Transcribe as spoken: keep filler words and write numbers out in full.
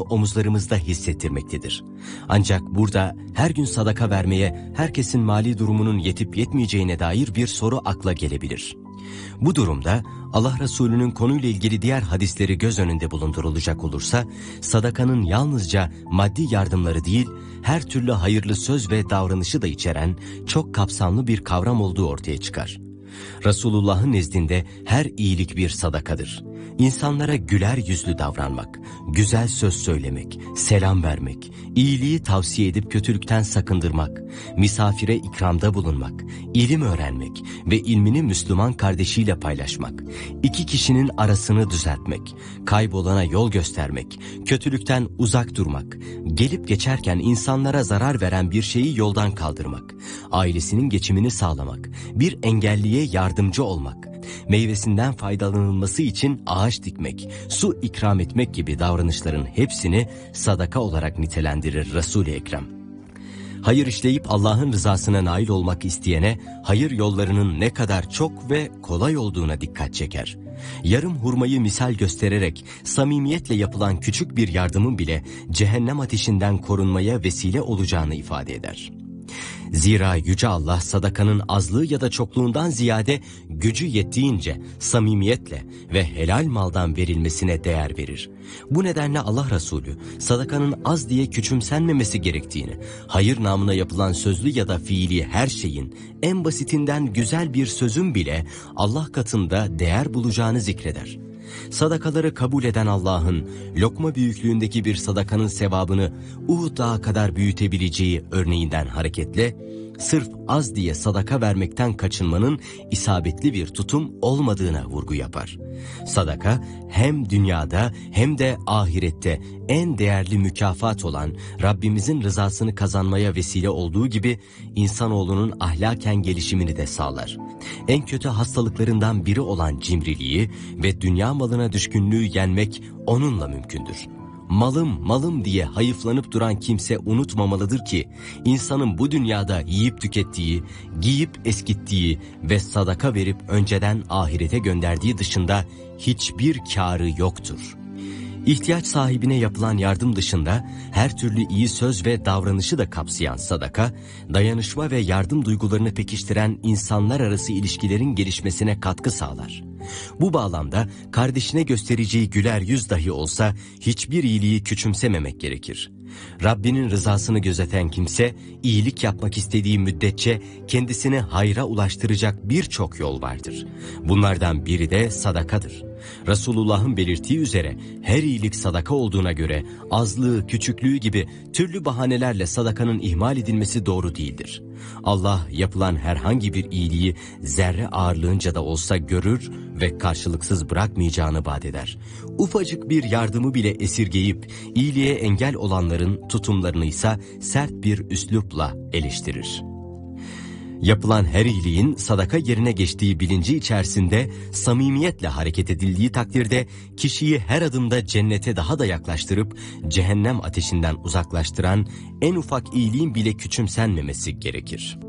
omuzlarımızda hissettirmektedir. Ancak burada her gün sadaka vermeye herkesin mali durumunun yetip yetmeyeceğine dair bir soru akla gelebilir. Bu durumda Allah Resulü'nün konuyla ilgili diğer hadisleri göz önünde bulundurulacak olursa, sadakanın yalnızca maddi yardımları değil, her türlü hayırlı söz ve davranışı da içeren çok kapsamlı bir kavram olduğu ortaya çıkar. Resulullah'ın nezdinde her iyilik bir sadakadır. İnsanlara güler yüzlü davranmak, güzel söz söylemek, selam vermek, iyiliği tavsiye edip kötülükten sakındırmak, misafire ikramda bulunmak, ilim öğrenmek ve ilmini Müslüman kardeşiyle paylaşmak, iki kişinin arasını düzeltmek, kaybolana yol göstermek, kötülükten uzak durmak, gelip geçerken insanlara zarar veren bir şeyi yoldan kaldırmak, ailesinin geçimini sağlamak, bir engelliye yardımcı olmak, meyvesinden faydalanılması için ağaç dikmek, su ikram etmek gibi davranışların hepsini sadaka olarak nitelendirir Resul-i Ekrem. Hayır işleyip Allah'ın rızasına nail olmak isteyene hayır yollarının ne kadar çok ve kolay olduğuna dikkat çeker. Yarım hurmayı misal göstererek samimiyetle yapılan küçük bir yardımın bile cehennem ateşinden korunmaya vesile olacağını ifade eder. Zira Yüce Allah sadakanın azlığı ya da çokluğundan ziyade gücü yettiğince samimiyetle ve helal maldan verilmesine değer verir. Bu nedenle Allah Resulü sadakanın az diye küçümsenmemesi gerektiğini, hayır namına yapılan sözlü ya da fiili her şeyin en basitinden güzel bir sözün bile Allah katında değer bulacağını zikreder. Sadakaları kabul eden Allah'ın lokma büyüklüğündeki bir sadakanın sevabını Uhud Dağı kadar büyütebileceği örneğinden hareketle, sırf az diye sadaka vermekten kaçınmanın isabetli bir tutum olmadığına vurgu yapar. Sadaka hem dünyada hem de ahirette en değerli mükafat olan Rabbimizin rızasını kazanmaya vesile olduğu gibi insanoğlunun ahlaken gelişimini de sağlar. En kötü hastalıklarından biri olan cimriliği ve dünya malına düşkünlüğü yenmek onunla mümkündür. Malım malım diye hayıflanıp duran kimse unutmamalıdır ki insanın bu dünyada yiyip tükettiği, giyip eskittiği ve sadaka verip önceden ahirete gönderdiği dışında hiçbir kârı yoktur. İhtiyaç sahibine yapılan yardım dışında her türlü iyi söz ve davranışı da kapsayan sadaka, dayanışma ve yardım duygularını pekiştiren insanlar arası ilişkilerin gelişmesine katkı sağlar. Bu bağlamda kardeşine göstereceği güler yüz dahi olsa hiçbir iyiliği küçümsememek gerekir. Rabbinin rızasını gözeten kimse, iyilik yapmak istediği müddetçe kendisini hayra ulaştıracak birçok yol vardır. Bunlardan biri de sadakadır. Resulullah'ın belirttiği üzere her iyilik sadaka olduğuna göre azlığı, küçüklüğü gibi türlü bahanelerle sadakanın ihmal edilmesi doğru değildir. Allah yapılan herhangi bir iyiliği zerre ağırlığınca da olsa görür ve karşılıksız bırakmayacağını vaat eder. Ufacık bir yardımı bile esirgeyip iyiliğe engel olanların tutumlarını ise sert bir üslupla eleştirir. Yapılan her iyiliğin sadaka yerine geçtiği bilinci içerisinde samimiyetle hareket edildiği takdirde kişiyi her adımda cennete daha da yaklaştırıp cehennem ateşinden uzaklaştıran en ufak iyiliğin bile küçümsenmemesi gerekir.